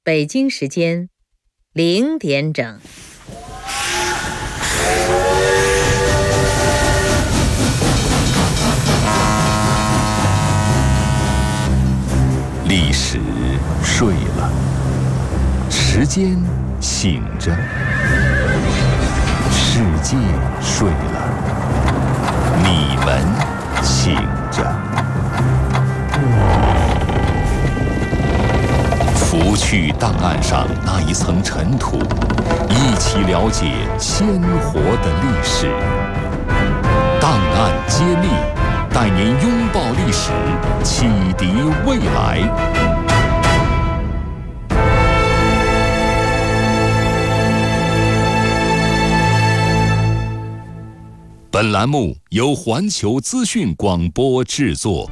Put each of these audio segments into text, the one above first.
北京时间0点整。 历史睡了，时间醒着，世界睡了，你们醒着。拂去档案上那一层尘土，一起了解鲜活的历史。档案揭秘，带您拥抱历史，启迪未来。本栏目由环球资讯广播制作。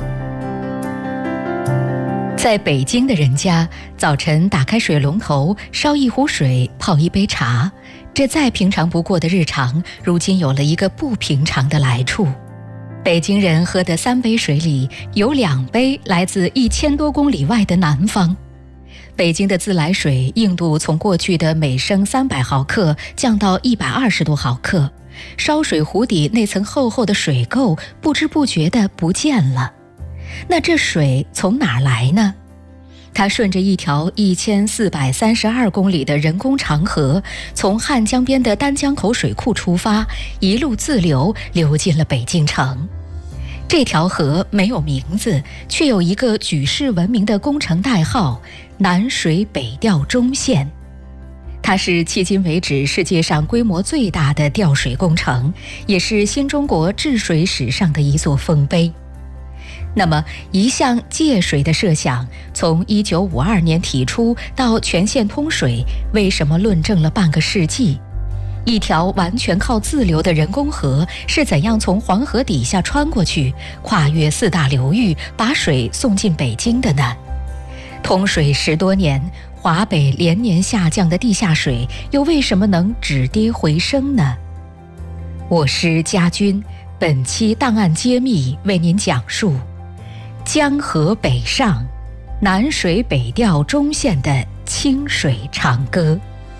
在北京的人家，早晨打开水龙头，烧一壶水，泡一杯茶，这再平常不过的日常，如今有了一个不平常的来处。北京人喝的3杯水里，有2杯来自1000多公里外的南方。北京的自来水硬度从过去的每升300毫克降到120多毫克，烧水壶底那层厚厚的水垢不知不觉地不见了。那这水从哪儿来呢？它顺着一条1432公里的人工长河，从汉江边的丹江口水库出发，一路自流，流进了北京城。这条河没有名字，却有一个举世闻名的工程代号——南水北调中线。它是迄今为止世界上规模最大的调水工程，也是新中国治水史上的一座丰碑。那么，一项借水的设想，从1952年提出到全线通水，为什么论证了半个世纪？一条完全靠自流的人工河是怎样从黄河底下穿过去，跨越4大流域，把水送进北京的呢？通水10多年，华北连年下降的地下水又为什么能止跌回升呢？我是家军，本期档案揭秘为您讲述江河北上，南水北调中线的清水长歌。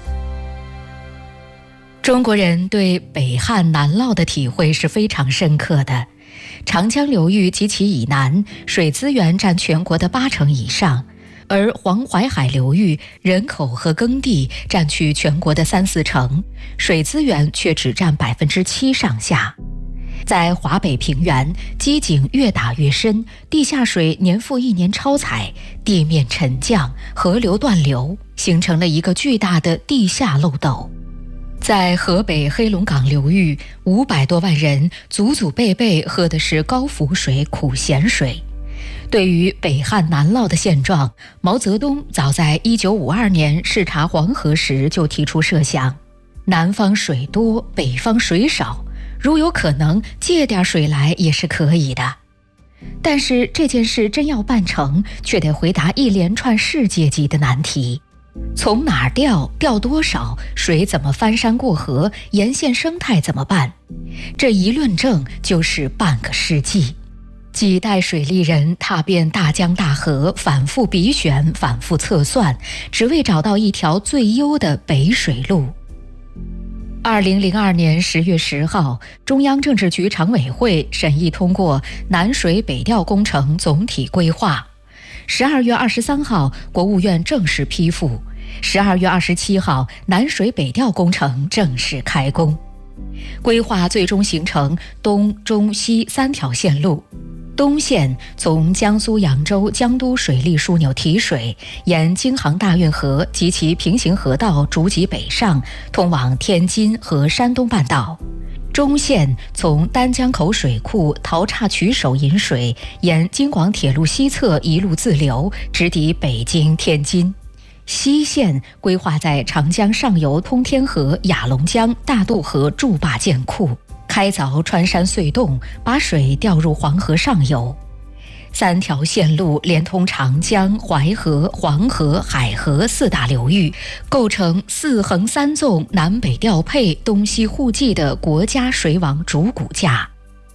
中国人对北汉南涝的体会是非常深刻的。长江流域及其以南，水资源占全国的80%以上，而黄淮海流域人口和耕地占据全国的3-4成，水资源却只占7%上下。在华北平原，基井越打越深，地下水年复一年超采，地面沉降，河流断流，形成了一个巨大的地下漏斗。在河北黑龙江流域，500多万人祖祖辈辈喝的是高浮水、苦咸水。对于北汉南涝的现状，毛泽东早在1952年视察黄河时就提出设想：南方水多，北方水少，如有可能借点水来也是可以的。但是这件事真要办成，却得回答一连串世界级的难题：从哪儿调，调多少，水怎么翻山过河，沿线生态怎么办？这一论证就是半个世纪。几代水利人踏遍大江大河，反复比选，反复测算，只为找到一条最优的北水路。2002年10月10号，中央政治局常委会审议通过南水北调工程总体规划。12月23号，国务院正式批复。12月27号，南水北调工程正式开工。规划最终形成东、中、西3条线路。东线从江苏扬州江都水利枢纽提水，沿京杭大运河及其平行河道逐级北上，通往天津和山东半岛。中线从丹江口水库陶岔渠首引水，沿京广铁路西侧一路自流，直抵北京、天津。西线规划在长江上游通天河、雅龙江、大渡河筑坝建库，开凿穿山隧洞，把水调入黄河上游。3条线路连通长江、淮河、黄河、海河4大流域，构成4横3纵、南北调配、东西互济的国家水网主骨架。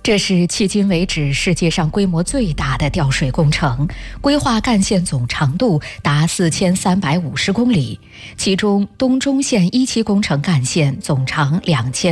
这是迄今为止世界上规模最大的调水工程，规划干线总长度达4350公里，其中东中线1期工程干线总长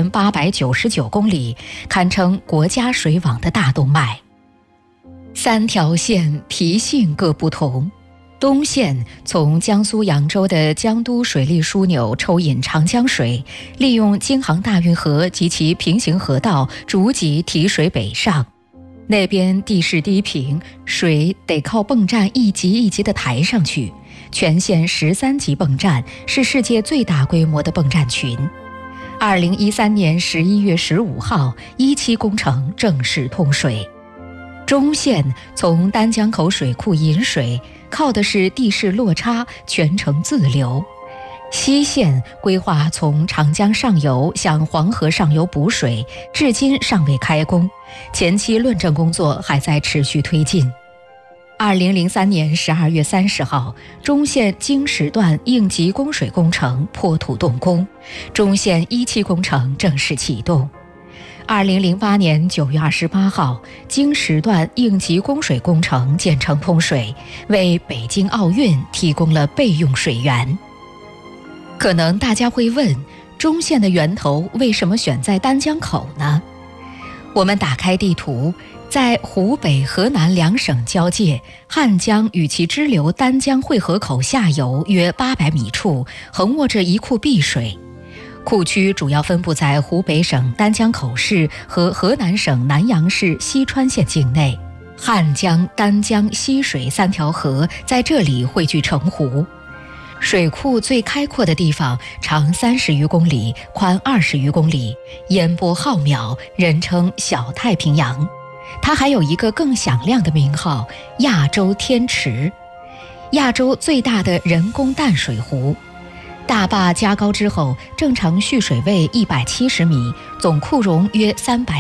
2899公里，堪称国家水网的大动脉。3条线题性各不同。东线从江苏扬州的江都水利枢纽抽引长江水，利用京杭大运河及其平行河道逐级提水北上。那边地势低平，水得靠泵站一级一级地抬上去，全线13级泵站，是世界最大规模的泵站群。2013年11月15号，1期工程正式通水。中线从丹江口水库引水，靠的是地势落差，全程自流。西线规划从长江上游向黄河上游补水，至今尚未开工，前期论证工作还在持续推进。2003年12月30号，中线经时段应急供水工程破土动工，中线1期工程正式启动。2008年9月28号，经时段应急供水工程建成通水，为北京奥运提供了备用水源。可能大家会问，中线的源头为什么选在丹江口呢？我们打开地图，在湖北、河南两省交界，汉江与其支流丹江汇合口下游约800米处，横卧着一库碧水。库区主要分布在湖北省丹江口市和河南省南阳市西川县境内，汉江、丹江、溪水3条河在这里汇聚成湖。水库最开阔的地方长30余公里，宽20余公里，烟波浩渺，人称小太平洋。它还有一个更响亮的名号——亚洲天池，亚洲最大的人工淡水湖。大坝加高之后，正常蓄水位170米，总库容约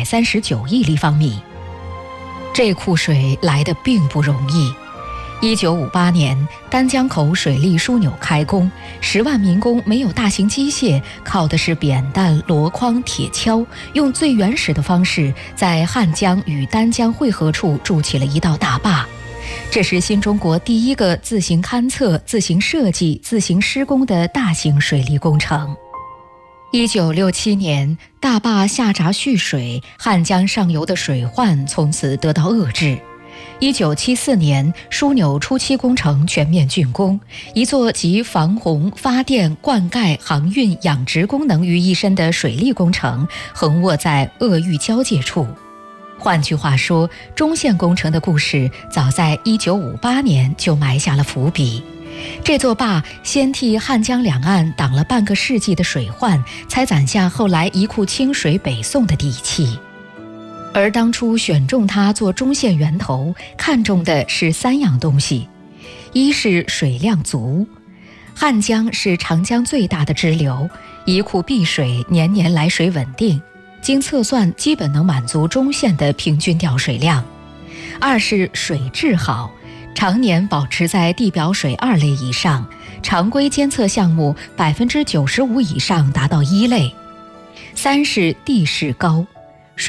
339亿立方米。这库水来得并不容易。1958年，丹江口水利枢纽开工，10万民工没有大型机械，靠的是扁担、箩筐、铁锹，用最原始的方式，在汉江与丹江汇合处筑起了一道大坝。这是新中国第一个自行勘测、自行设计、自行施工的大型水利工程。1967年，大坝下闸蓄水，汉江上游的水患从此得到遏制。1974年，枢纽初期工程全面竣工，一座集防洪、发电、灌溉、航运、养殖功能于一身的水利工程，横卧在鄂豫交界处。换句话说，中线工程的故事早在1958年就埋下了伏笔。这座坝先替汉江两岸挡了半个世纪的水患，才攒下后来一库清水北送的底气。而当初选中它做中线源头，看重的是3样东西：一是水量足，汉江是长江最大的支流，一库碧水，年年来水稳定，经测算基本能满足中线的平均调水量。二是水质好，常年保持在地表水2类以上，常规监测项目95%以上达到1类。三是地势高，